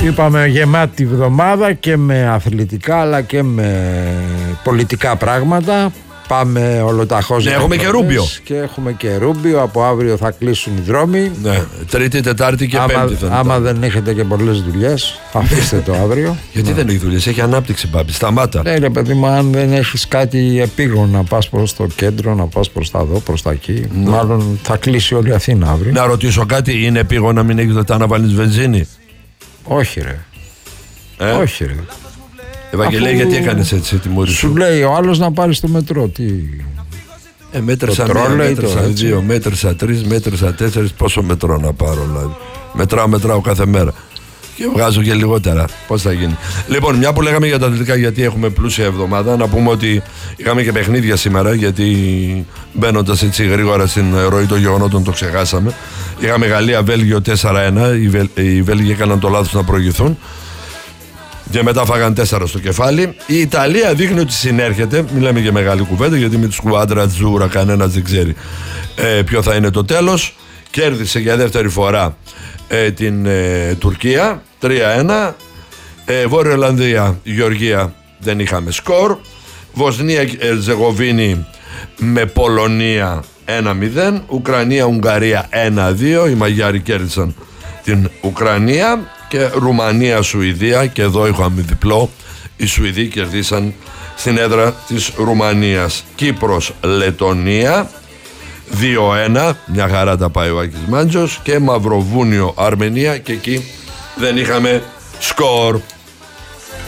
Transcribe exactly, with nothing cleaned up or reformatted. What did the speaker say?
Είπαμε γεμάτη βδομάδα και με αθλητικά αλλά και με πολιτικά πράγματα. Πάμε ολοταχώς. Ναι, έχουμε και Ρούμπιο. Και έχουμε και Ρούμπιο. Από αύριο θα κλείσουν οι δρόμοι. Ναι, Τρίτη, Τετάρτη και άμα, Πέμπτη θα άμα δεν έχετε και πολλές δουλειές, αφήστε το αύριο. Γιατί ναι. δεν έχει δουλειές, έχει ανάπτυξη, Μπάμπη. Σταμάτα. Ναι, ρε παιδί μου, αν δεν έχεις κάτι επίγον να πας προς το κέντρο, να πας προς τα εδώ, προς τα εκεί, ναι. μάλλον θα κλείσει όλη η Αθήνα αύριο. Να ρωτήσω κάτι, είναι επίγον να μην έχεις λεφτά να βάλεις βενζίνη? Όχι, ρε. Ε? Όχι, ρε. Ευαγγελέ, αφού... γιατί έκανες έτσι τη μούρη σου? Σου λέει ο άλλος να πάρεις το μετρό. Τι... Ε, μέτρησα μία, μέτρησα δύο, μέτρησα τρεις, μέτρησα τέσσερις. Πόσο μετρό να πάρω, δηλαδή? Μετράω, μετράω κάθε μέρα. Και βγάζω και λιγότερα. Πώς θα γίνει? Λοιπόν, μια που λέγαμε για τα αθλητικά, γιατί έχουμε πλούσια εβδομάδα, να πούμε ότι είχαμε και παιχνίδια σήμερα. Γιατί μπαίνοντας έτσι γρήγορα στην ροή των γεγονότων, το ξεχάσαμε. Είχαμε Γαλλία-Βέλγιο τέσσερα ένα. Οι, Βελ... οι Βέλγοι έκαναν το λάθος να προηγηθούν. Και μετά φάγαν τέσσερα στο κεφάλι. Η Ιταλία δείχνει ότι συνέρχεται. Μιλάμε για μεγάλη κουβέντα, γιατί με τη σκουάντρα Τζούρα κανένας δεν ξέρει ε, ποιο θα είναι το τέλος. Κέρδισε για δεύτερη φορά ε, την ε, Τουρκία τρία ένα. ε, Βόρεια Ιρλανδία, Γεωργία δεν είχαμε σκορ. Βοσνία Ερζεγοβίνη με Πολωνία ένα μηδέν. Ουκρανία Ουγγαρία ένα δύο. Οι Μαγιάροι κέρδισαν την Ουκρανία. Και Ρουμανία Σουηδία, και εδώ είχαμε διπλό. Οι Σουηδοί κερδίσαν στην έδρα της Ρουμανίας. Κύπρος Λετονία δύο ένα. Μια χαρά τα πάει ο Άκης Μάντζος. Και Μαυροβούνιο Αρμενία, και εκεί δεν είχαμε σκορ.